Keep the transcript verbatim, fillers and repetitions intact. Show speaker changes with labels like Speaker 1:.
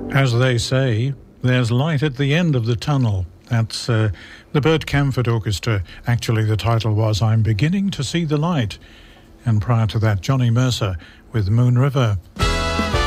Speaker 1: As they say, there's light at the end of the tunnel. That's uh, the Bert Camford Orchestra. Actually, the title was I'm Beginning to See the Light. And prior to that, Johnny Mercer with Moon River.